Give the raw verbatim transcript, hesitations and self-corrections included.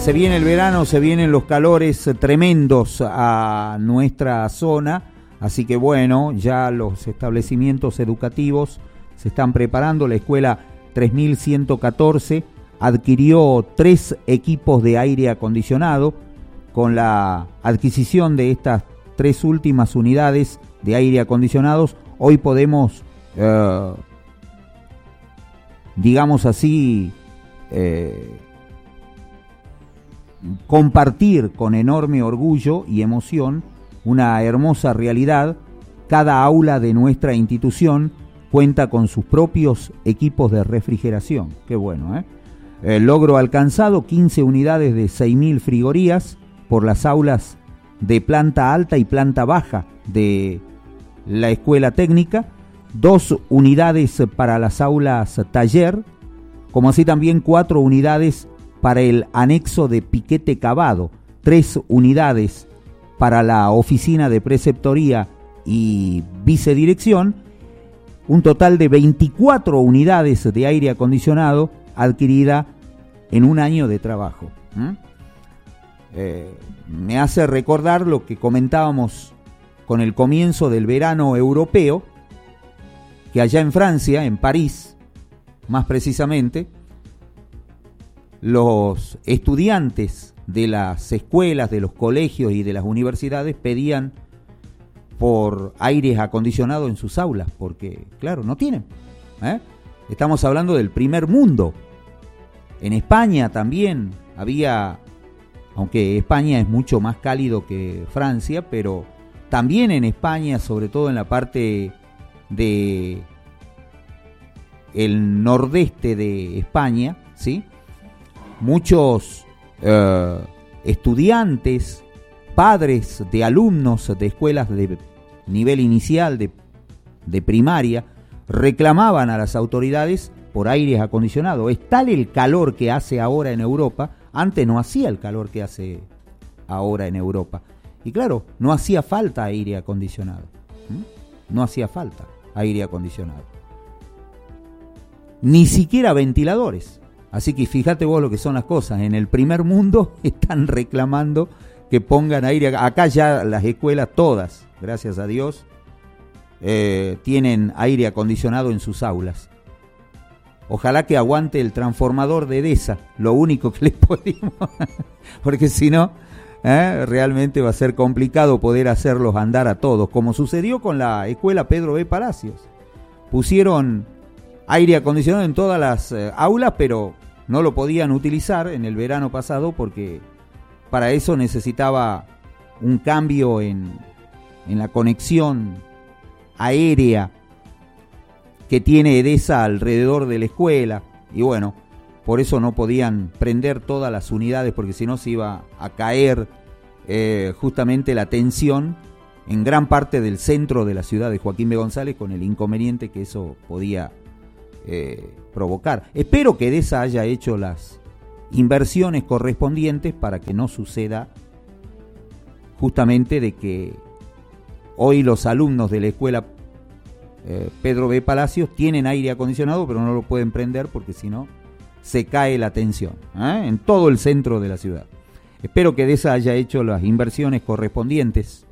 Se viene el verano, se vienen los calores tremendos a nuestra zona, así que bueno, ya los establecimientos educativos se están preparando. La escuela tres mil ciento catorce adquirió tres equipos de aire acondicionado. Con la adquisición de estas tres últimas unidades de aire acondicionados, hoy podemos, eh, digamos así, eh, compartir con enorme orgullo y emoción una hermosa realidad. Cada aula de nuestra institución cuenta con sus propios equipos de refrigeración. Qué bueno, ¿eh? El logro alcanzado: quince unidades de seis mil frigorías por las aulas de planta alta y planta baja de la escuela técnica, dos unidades para las aulas taller, como así también cuatro unidades para el anexo de piquete cavado, tres unidades para la oficina de preceptoría y vicedirección, un total de veinticuatro unidades de aire acondicionado adquirida en un año de trabajo. ¿Mm? Eh, me hace recordar lo que comentábamos con el comienzo del verano europeo, que allá en Francia, en París, más precisamente, los estudiantes de las escuelas, de los colegios y de las universidades pedían por aires acondicionados en sus aulas, porque, claro, no tienen. ¿eh? Estamos hablando del primer mundo. En España también había, aunque España es mucho más cálido que Francia, pero también en España, sobre todo en la parte de el nordeste de España, ¿sí? Muchos eh, estudiantes, padres de alumnos de escuelas de nivel inicial, de, de primaria, reclamaban a las autoridades por aires acondicionados. Es tal el calor que hace ahora en Europa, antes no hacía el calor que hace ahora en Europa. Y claro, no hacía falta aire acondicionado. ¿Mm? No hacía falta aire acondicionado. Ni siquiera ventiladores. Así que fíjate vos lo que son las cosas. En el primer mundo están reclamando que pongan aire. Acá ya las escuelas todas, gracias a Dios, eh, tienen aire acondicionado en sus aulas. Ojalá que aguante el transformador de Edesa, lo único que les pedimos, porque si no, eh, realmente va a ser complicado poder hacerlos andar a todos, como sucedió con la escuela Pedro B. Palacios. Pusieron aire acondicionado en todas las eh, aulas, pero no lo podían utilizar en el verano pasado porque para eso necesitaba un cambio en, en la conexión aérea que tiene Edesa alrededor de la escuela, y bueno, por eso no podían prender todas las unidades, porque si no se iba a caer eh, justamente la tensión en gran parte del centro de la ciudad de Joaquín B. González, con el inconveniente que eso podía eh, provocar. Espero que Edesa haya hecho las inversiones correspondientes para que no suceda justamente de que hoy los alumnos de la escuela Eh, Pedro B. Palacios tienen aire acondicionado, pero no lo pueden prender porque si no se cae la tensión ¿eh? en todo el centro de la ciudad. Espero que Edesa haya hecho las inversiones correspondientes